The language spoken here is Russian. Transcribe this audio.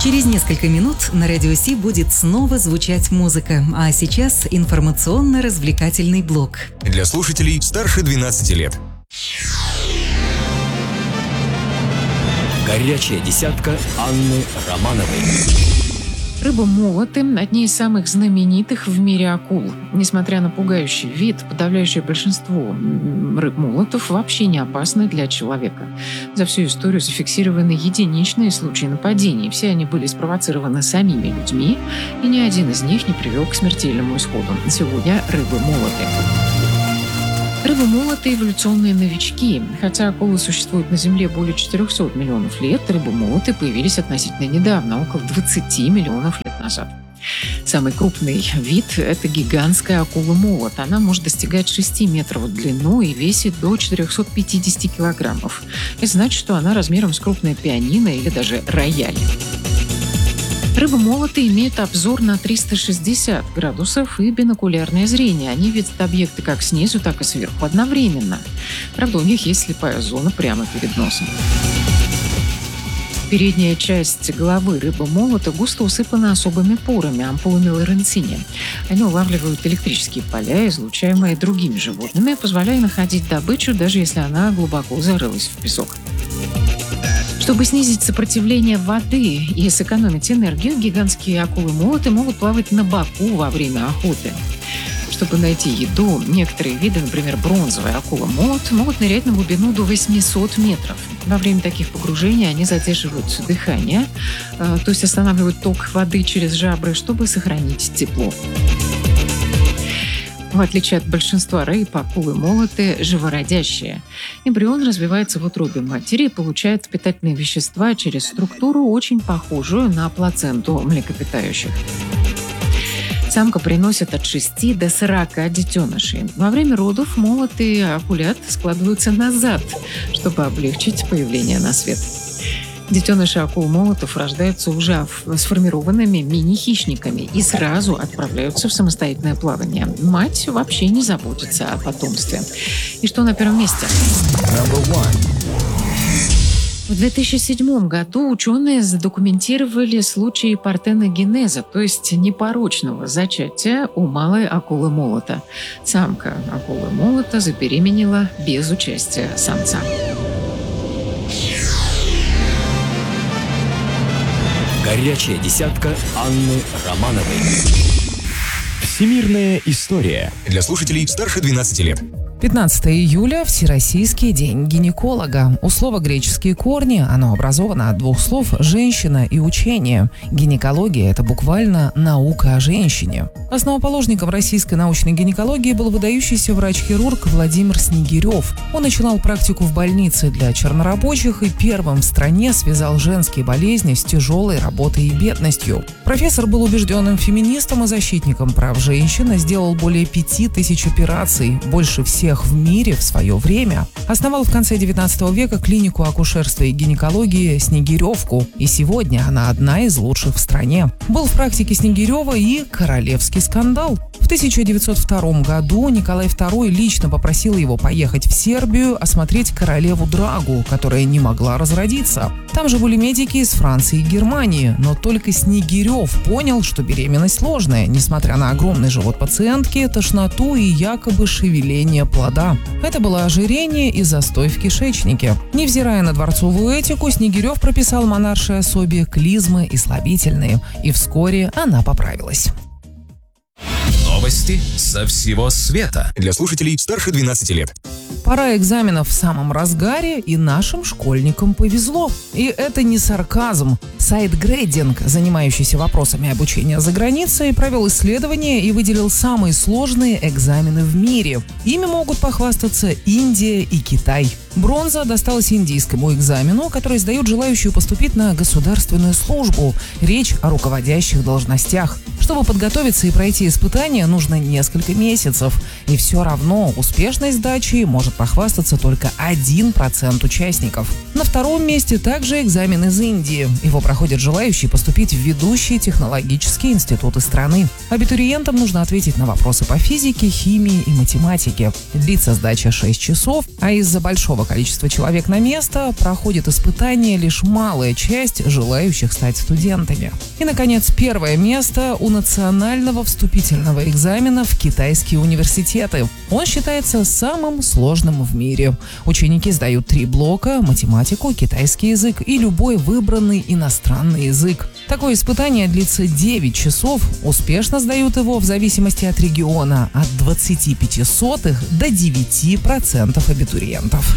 Через несколько минут на Радио Си будет снова звучать музыка, а сейчас информационно-развлекательный блок. Для слушателей старше 12 лет. Горячая десятка Анны Романовой. Рыба-молоты – одни из самых знаменитых в мире акул. Несмотря на пугающий вид, подавляющее большинство рыб-молотов вообще не опасны для человека. За всю историю зафиксированы единичные случаи нападений. Все они были спровоцированы самими людьми, и ни один из них не привел к смертельному исходу. Сегодня рыбы-молоты. Рыбы-молоты – эволюционные новички. Хотя акулы существуют на Земле более 400 миллионов лет, рыбы-молоты появились относительно недавно, около 20 миллионов лет назад. Самый крупный вид – это гигантская акула-молот. Она может достигать 6 метров в длину и весит до 450 килограммов. Это значит, что она размером с крупное пианино или даже рояль. Рыбы-молоты имеют обзор на 360 градусов и бинокулярное зрение. Они видят объекты как снизу, так и сверху одновременно. Правда, у них есть слепая зона прямо перед носом. Передняя часть головы рыбы-молота густо усыпана особыми порами, ампулами Лоренцини. Они улавливают электрические поля, излучаемые другими животными, позволяя находить добычу, даже если она глубоко зарылась в песок. Чтобы снизить сопротивление воды и сэкономить энергию, гигантские акулы-молоты могут плавать на боку во время охоты. Чтобы найти еду, некоторые виды, например, бронзовая акула-молот, могут нырять на глубину до 800 метров. Во время таких погружений они задерживают дыхание, то есть останавливают ток воды через жабры, чтобы сохранить тепло. В отличие от большинства рыб, акулы-молоты живородящие. Эмбрион развивается в утробе матери и получает питательные вещества через структуру, очень похожую на плаценту млекопитающих. Самка приносит от 6 до 40 детенышей. Во время родов молоты акулят складываются назад, чтобы облегчить появление на свет. Детеныши акул-молотов рождаются уже сформированными мини-хищниками и сразу отправляются в самостоятельное плавание. Мать вообще не заботится о потомстве. И что на первом месте? В 2007 году ученые задокументировали случаи партеногенеза, то есть непорочного зачатия у малой акулы-молота. Самка акулы-молота забеременела без участия самца. Горячая десятка Анны Романовой. Всемирная история. Для слушателей старше 12 лет. 15 июля – Всероссийский день гинеколога. У слова греческие корни, оно образовано от двух слов «женщина» и «учение». Гинекология – это буквально наука о женщине. Основоположником российской научной гинекологии был выдающийся врач-хирург Владимир Снегирев. Он начинал практику в больнице для чернорабочих и первым в стране связал женские болезни с тяжелой работой и бедностью. Профессор был убежденным феминистом и защитником прав женщин и сделал более 5000 операций, больше всех в мире в свое время. Основал в конце 19 века клинику акушерства и гинекологии «Снегиревку», и сегодня она одна из лучших в стране. Был в практике Снегирева и королевский скандал. В 1902 году Николай II лично попросил его поехать в Сербию осмотреть королеву Драгу, которая не могла разродиться. Там же были медики из Франции и Германии, но только Снегирев понял, что беременность ложная, несмотря на огромный живот пациентки, тошноту и якобы шевеление плода. Это было ожирение и застой в кишечнике. Невзирая на дворцовую этику, Снегирев прописал монаршей особе клизмы и слабительные, и вскоре она поправилась. Новости со всего света. Для слушателей старше 12 лет. Пора экзаменов в самом разгаре, и нашим школьникам повезло. И это не сарказм. Сайт Grading, занимающийся вопросами обучения за границей, провел исследование и выделил самые сложные экзамены в мире. Ими могут похвастаться Индия и Китай. Бронза досталась индийскому экзамену, который сдают желающие поступить на государственную службу. Речь о руководящих должностях. Чтобы подготовиться и пройти испытания, нужно несколько месяцев. И все равно успешной сдачей может похвастаться только 1% участников. На втором месте также экзамен из Индии. Его проходят желающие поступить в ведущие технологические институты страны. Абитуриентам нужно ответить на вопросы по физике, химии и математике. Длится сдача 6 часов, а из-за большого количества человек на место проходит испытание лишь малая часть желающих стать студентами. И, наконец, первое место у национального вступительного экзамена в китайские университеты. Он считается самым сложным в мире. Ученики сдают 3 блока: математику, китайский язык и любой выбранный иностранный язык. Такое испытание длится 9 часов. Успешно сдают его, в зависимости от региона, от 0,25 до 9% абитуриентов.